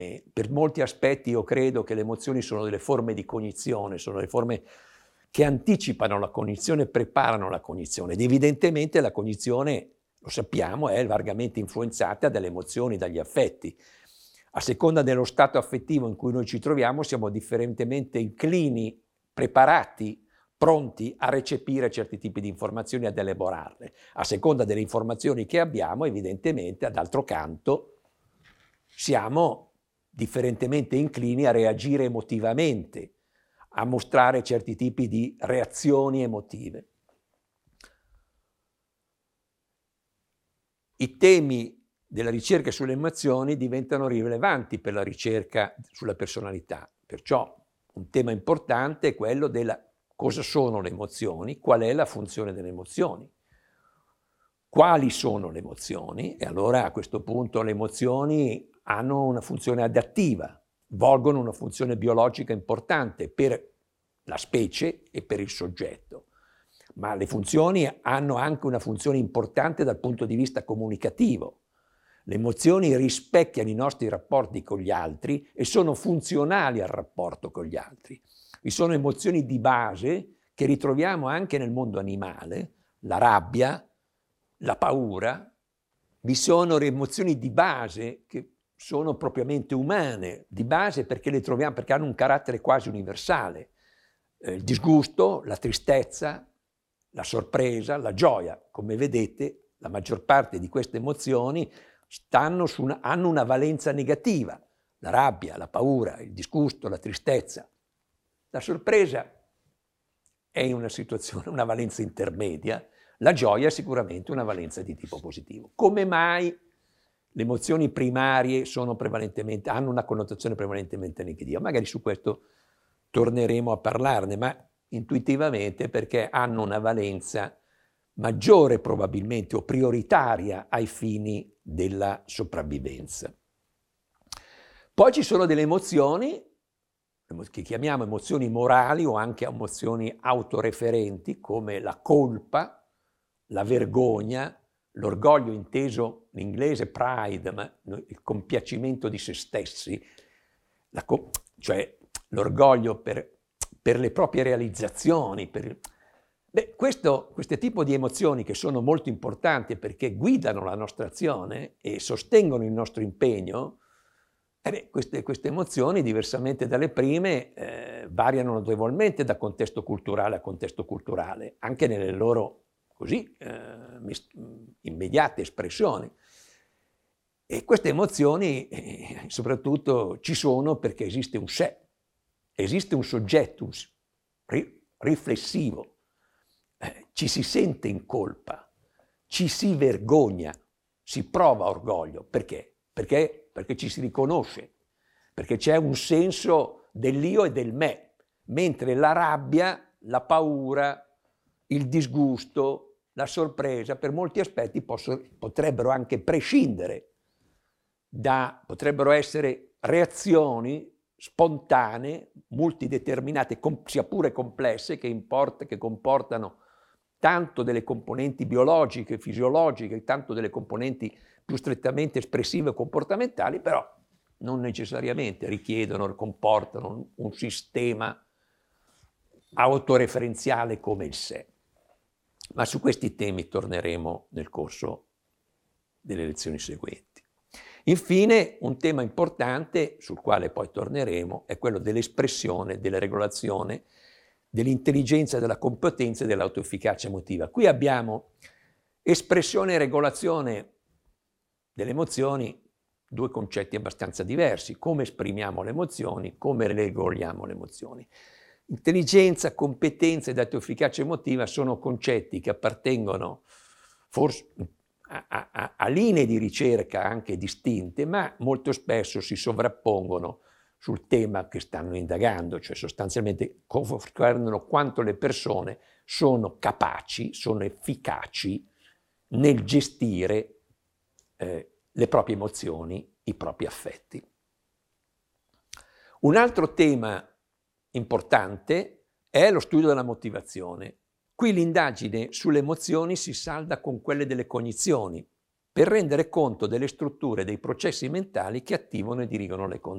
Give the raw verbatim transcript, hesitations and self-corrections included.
E per molti aspetti io credo che le emozioni sono delle forme di cognizione, sono le forme che anticipano la cognizione e preparano la cognizione. Ed evidentemente la cognizione, lo sappiamo, è largamente influenzata dalle emozioni, dagli affetti. A seconda dello stato affettivo in cui noi ci troviamo, siamo differentemente inclini, preparati, pronti a recepire certi tipi di informazioni e ad elaborarle. A seconda delle informazioni che abbiamo, evidentemente, d'altro canto, siamo differentemente inclini a reagire emotivamente, a mostrare certi tipi di reazioni emotive. I temi della ricerca sulle emozioni diventano rilevanti per la ricerca sulla personalità, perciò un tema importante è quello della cosa sono le emozioni, qual è la funzione delle emozioni, quali sono le emozioni, e allora a questo punto le emozioni hanno una funzione adattiva, svolgono una funzione biologica importante per la specie e per il soggetto, ma le funzioni hanno anche una funzione importante dal punto di vista comunicativo. Le emozioni rispecchiano i nostri rapporti con gli altri e sono funzionali al rapporto con gli altri. Vi sono emozioni di base che ritroviamo anche nel mondo animale, la rabbia, la paura. Vi sono le emozioni di base che sono propriamente umane, di base perché le troviamo, perché hanno un carattere quasi universale. Eh, il disgusto, la tristezza, la sorpresa, la gioia. Come vedete, la maggior parte di queste emozioni stanno su una, hanno una valenza negativa. La rabbia, la paura, il disgusto, la tristezza. La sorpresa è in una situazione, una valenza intermedia. La gioia è sicuramente una valenza di tipo positivo. Come mai le emozioni primarie sono prevalentemente, hanno una connotazione prevalentemente negativa? Magari su questo torneremo a parlarne, ma intuitivamente perché hanno una valenza maggiore probabilmente o prioritaria ai fini della sopravvivenza. Poi ci sono delle emozioni che chiamiamo emozioni morali o anche emozioni autoreferenti, come la colpa, la vergogna, l'orgoglio inteso in inglese pride, ma il compiacimento di se stessi, la, cioè l'orgoglio per, per le proprie realizzazioni. Per, beh, questo, questo tipo di emozioni che sono molto importanti perché guidano la nostra azione e sostengono il nostro impegno, eh beh, queste, queste emozioni, diversamente dalle prime, eh, variano notevolmente da contesto culturale a contesto culturale, anche nelle loro così eh, immediate espressioni. E queste emozioni eh, soprattutto ci sono perché esiste un sé, esiste un soggetto un, ri, riflessivo, eh, ci si sente in colpa, ci si vergogna, si prova orgoglio. Perché? Perché, perché ci si riconosce, perché c'è un senso dell'io e del me, mentre la rabbia, la paura, il disgusto, la sorpresa, per molti aspetti possono, potrebbero anche prescindere da, potrebbero essere reazioni spontanee, multideterminate, sia pure complesse, che, import, che comportano tanto delle componenti biologiche, fisiologiche, tanto delle componenti più strettamente espressive e comportamentali, però non necessariamente richiedono, comportano un, un sistema autoreferenziale come il sé. Ma su questi temi torneremo nel corso delle lezioni seguenti. Infine, un tema importante, sul quale poi torneremo, è quello dell'espressione, della regolazione, dell'intelligenza, della competenza e dell'autoefficacia emotiva. Qui abbiamo espressione e regolazione delle emozioni, due concetti abbastanza diversi. Come esprimiamo le emozioni, come regoliamo le emozioni. Intelligenza, competenza ed autoefficacia emotiva sono concetti che appartengono forse a, a, a linee di ricerca anche distinte, ma molto spesso si sovrappongono sul tema che stanno indagando, cioè sostanzialmente confermano quanto le persone sono capaci, sono efficaci nel gestire eh, le proprie emozioni, i propri affetti. Un altro tema importante è lo studio della motivazione. Qui l'indagine sulle emozioni si salda con quelle delle cognizioni. per rendere conto delle strutture dei processi mentali che attivano e dirigono le